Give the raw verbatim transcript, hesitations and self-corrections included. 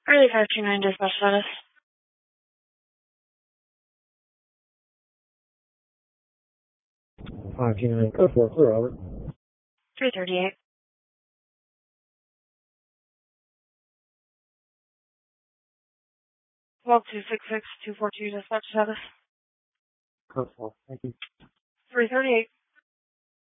Early five two nine dispatch status. five two nine, code four, clear over. three thirty-eight. twelve two six six two four two dispatch status. Code four, thank you. three thirty-eight.